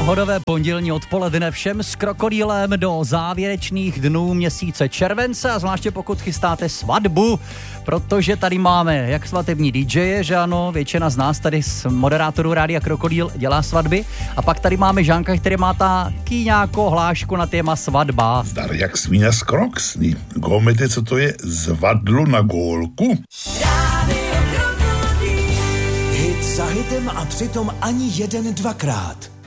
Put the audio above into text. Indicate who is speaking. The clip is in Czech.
Speaker 1: pohodové pondělní odpoledne všem s krokodýlem do závěrečných dnů měsíce července a zvláště pokud chystáte svatbu, protože tady máme jak svatební DJe, že ano, většina z nás tady z moderátorů Rádia Krokodýl dělá svatby a pak tady máme Žánka, který má taky nějakou hlášku na téma svatba.
Speaker 2: Zdar jak svíňa z Kroksny. Gomete, co to je zvadlo na gólku?
Speaker 3: Hit za hitem a přitom ani jeden dvakrát.